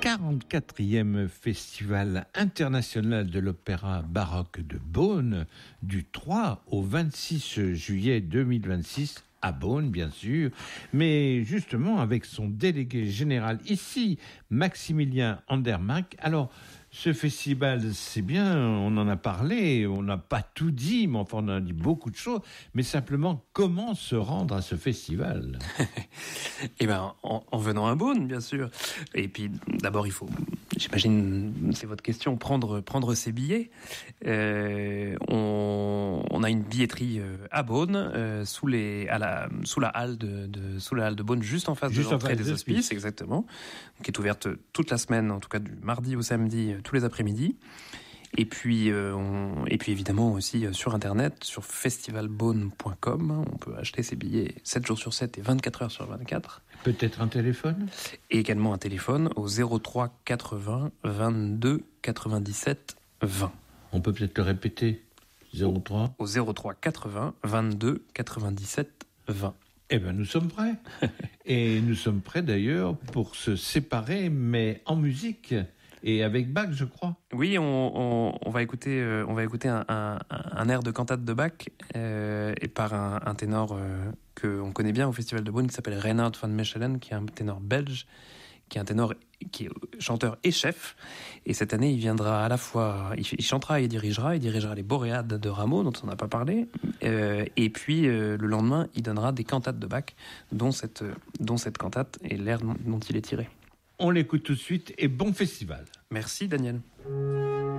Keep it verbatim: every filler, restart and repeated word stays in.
quarante-quatrième Festival international de l'opéra baroque de Beaune du trois au vingt-six juillet deux mille vingt-six à Beaune, bien sûr, mais justement avec son délégué général ici, Maximilien Andermatt. Alors, ce festival, c'est bien, on en a parlé, on n'a pas tout dit, mais enfin on a dit beaucoup de choses, mais simplement, comment se rendre à ce festival? Eh ben, en, en venant à Beaune, bien sûr. Et puis, d'abord, il faut, j'imagine, c'est votre question, prendre, prendre ses billets. Euh, on, on a une billetterie à Beaune, euh, sous les, à la, sous la halle de, de, sous la halle de Beaune, juste en face juste de l'entrée des hospices, hospices, exactement. Qui est ouverte toute la semaine, en tout cas du mardi au samedi, tous les après-midi. Et puis, euh, on, et puis évidemment aussi euh, sur Internet, sur festival beaune point com, on peut acheter ses billets sept jours sur sept et vingt-quatre heures sur vingt-quatre. Peut-être un téléphone ? Et également un téléphone au zéro trois quatre-vingts vingt-deux quatre-vingt-dix-sept vingt. On peut peut-être le répéter, zéro trois Au zéro trois quatre-vingts vingt-deux quatre-vingt-dix-sept vingt. Eh bien, nous sommes prêts. Et nous sommes prêts d'ailleurs pour se séparer, mais en musique. Et avec Bach, je crois. Oui, on, on, on va écouter, euh, on va écouter un, un, un air de cantate de Bach euh, et par un, un ténor euh, qu'on connaît bien au Festival de Beaune qui s'appelle Reinhard van Mechelen, qui est un ténor belge, qui est un ténor qui est chanteur et chef. Et cette année, il viendra à la fois, il, il chantera et dirigera, il dirigera les Boréades de Rameau, dont on n'a pas parlé. Euh, et puis euh, le lendemain, il donnera des cantates de Bach, dont cette, dont cette cantate et l'air dont il est tiré. On l'écoute tout de suite et bon festival. Merci Daniel.